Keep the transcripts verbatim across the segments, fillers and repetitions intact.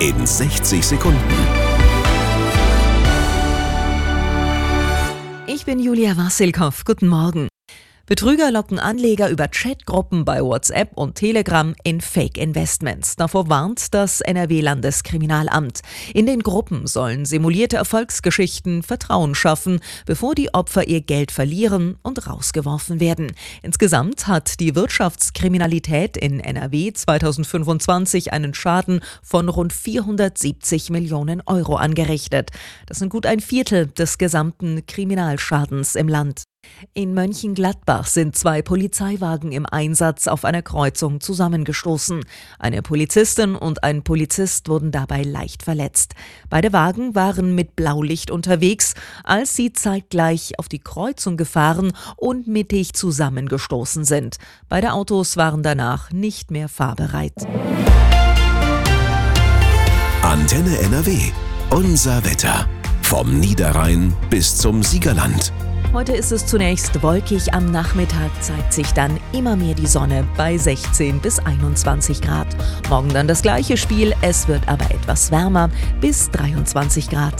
in sechzig Sekunden. Ich bin Julia Wassilkow. Guten Morgen. Betrüger locken Anleger über Chatgruppen bei WhatsApp und Telegram in Fake-Investments. Davor warnt das N R W-Landeskriminalamt. In den Gruppen sollen simulierte Erfolgsgeschichten Vertrauen schaffen, bevor die Opfer ihr Geld verlieren und rausgeworfen werden. Insgesamt hat die Wirtschaftskriminalität in N R W zweitausendfünfundzwanzig einen Schaden von rund vierhundertsiebzig Millionen Euro angerichtet. Das sind gut ein Viertel des gesamten Kriminalschadens im Land. In Mönchengladbach sind zwei Polizeiwagen im Einsatz auf einer Kreuzung zusammengestoßen. Eine Polizistin und ein Polizist wurden dabei leicht verletzt. Beide Wagen waren mit Blaulicht unterwegs, als sie zeitgleich auf die Kreuzung gefahren und mittig zusammengestoßen sind. Beide Autos waren danach nicht mehr fahrbereit. Antenne N R W. Unser Wetter. Vom Niederrhein bis zum Siegerland. Heute ist es zunächst wolkig, am Nachmittag zeigt sich dann immer mehr die Sonne bei sechzehn bis einundzwanzig Grad. Morgen dann das gleiche Spiel, es wird aber etwas wärmer, bis dreiundzwanzig Grad.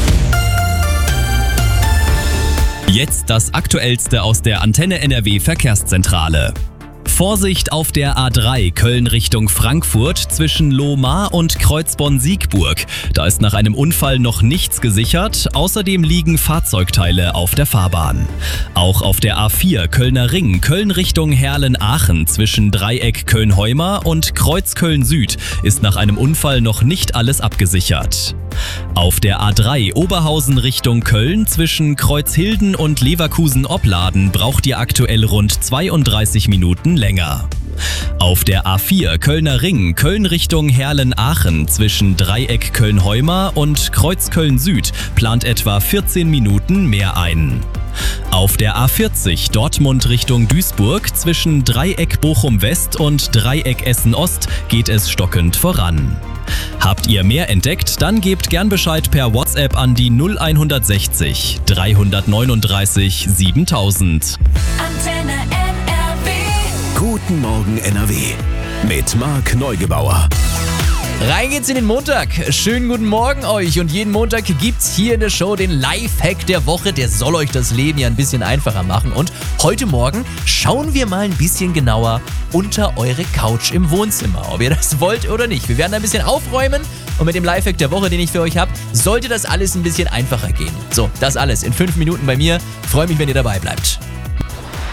Jetzt das Aktuellste aus der Antenne N R W Verkehrszentrale. Vorsicht auf der A drei Köln Richtung Frankfurt zwischen Lohmar und Kreuzborn-Siegburg. Da ist nach einem Unfall noch nichts gesichert. Außerdem liegen Fahrzeugteile auf der Fahrbahn. Auch auf der A vier Kölner Ring Köln Richtung Herlen-Aachen zwischen Dreieck Köln-Heumar und Kreuz Köln-Süd ist nach einem Unfall noch nicht alles abgesichert. Auf der A drei Oberhausen Richtung Köln zwischen Kreuzhilden und Leverkusen-Opladen braucht ihr aktuell rund zweiunddreißig Minuten länger. Auf der A vier Kölner Ring Köln Richtung Herlen-Aachen zwischen Dreieck Köln-Heumar und Kreuz Köln-Süd plant etwa vierzehn Minuten mehr ein. Auf der A vierzig Dortmund Richtung Duisburg zwischen Dreieck Bochum-West und Dreieck Essen-Ost geht es stockend voran. Habt ihr mehr entdeckt? Dann gebt gern Bescheid per WhatsApp an die null hundertsechzig dreihundertneununddreißig siebentausend. Antenne N R W. Guten Morgen N R W. Mit Marc Neugebauer. Rein geht's in den Montag. Schönen guten Morgen euch. Und jeden Montag gibt's hier in der Show den Lifehack der Woche. Der soll euch das Leben ja ein bisschen einfacher machen. Und heute Morgen schauen wir mal ein bisschen genauer unter eure Couch im Wohnzimmer. Ob ihr das wollt oder nicht. Wir werden ein bisschen aufräumen. Und mit dem Lifehack der Woche, den ich für euch habe, sollte das alles ein bisschen einfacher gehen. So, das alles in fünf Minuten bei mir. Freue mich, wenn ihr dabei bleibt.